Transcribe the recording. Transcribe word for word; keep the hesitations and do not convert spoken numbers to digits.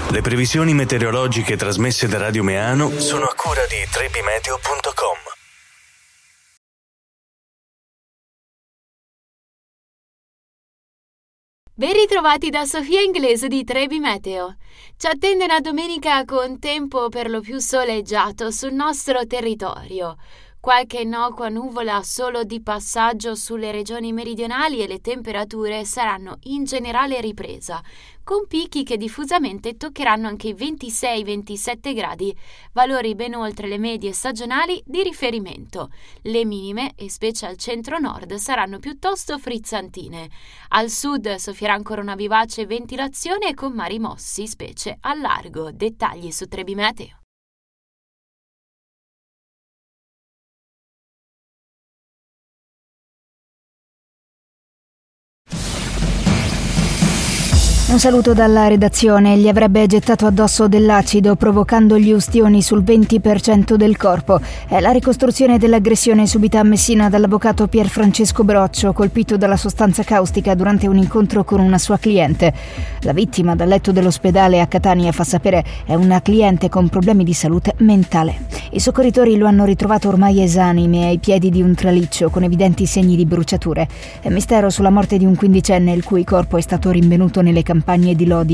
Le previsioni meteorologiche trasmesse da Radio Meano sono a cura di trebimeteo punto com. Ben ritrovati da Sofia Inglese di Trebi Meteo. Ci attende una domenica con tempo per lo più soleggiato sul nostro territorio. Qualche innocua nuvola solo di passaggio sulle regioni meridionali e le temperature saranno in generale ripresa, con picchi che diffusamente toccheranno anche i ventisei ventisette gradi, valori ben oltre le medie stagionali di riferimento. Le minime, e specie al centro-nord, saranno piuttosto frizzantine. Al sud soffierà ancora una vivace ventilazione con mari mossi, specie al largo. Dettagli su Trebi Meteo. Un saluto dalla redazione. Gli avrebbe gettato addosso dell'acido, provocandogli ustioni sul venti per cento del corpo. È la ricostruzione dell'aggressione subita a Messina dall'avvocato Pier Francesco Broccio, colpito dalla sostanza caustica durante un incontro con una sua cliente. La vittima, dal letto dell'ospedale a Catania, fa sapere è una cliente con problemi di salute mentale. I soccorritori lo hanno ritrovato ormai esanime ai piedi di un traliccio con evidenti segni di bruciature. È mistero sulla morte di un quindicenne il cui corpo è stato rinvenuto nelle campagne di Lodi